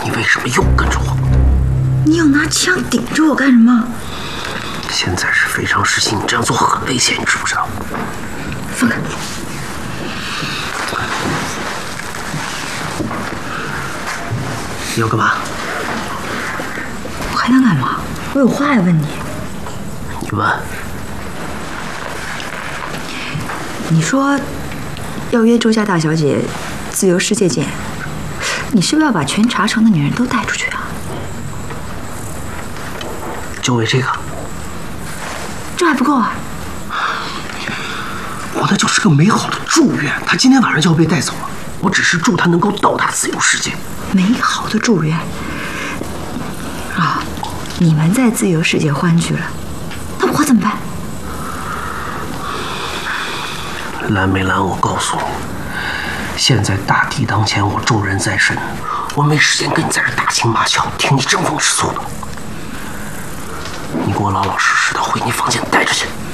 你为什么又跟着我？ 你要拿枪顶着我干什么？ 现在是非常时期，你这样做很危险，你知不知道？ 放开！ 你要干嘛？ 我还能干嘛？我有话要问你。 你问。 你说要约周家大小姐自由世界见，你是不是要把全茶城的女人都带出去啊？ 就为这个？ 这还不够啊！ 我那就是个美好的祝愿，她今天晚上就要被带走了。我只是祝她能够到达自由世界。 美好的祝愿啊！你们在自由世界欢聚了，那我怎么办？ 蓝没蓝，我告诉你，现在大敌当前，我重任在身，我没时间跟你在这打情骂俏，听你争风吃醋的。你给我老老实实的回你房间待着去。